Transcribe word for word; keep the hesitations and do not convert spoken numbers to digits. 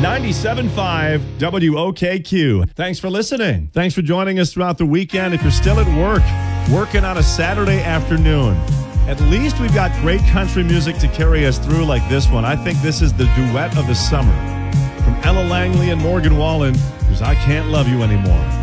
ninety-seven point five W O K Q. Thanks for listening. Thanks for joining us throughout the weekend. If you're still at work, working on a Saturday afternoon, at least we've got great country music to carry us through like this one. I think this is the duet of the summer from Ella Langley and Morgan Wallen, because I Can't Love You Anymore.